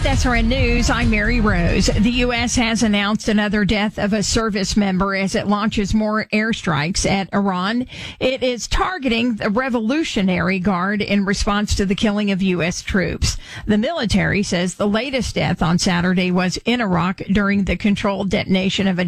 SRN News, I'm Mary Rose. The U.S. has announced another death of a service member as it launches more airstrikes at Iran. It is targeting the Revolutionary Guard in response to the killing of U.S. troops. The military says the latest death on Saturday was in Iraq during the controlled detonation of a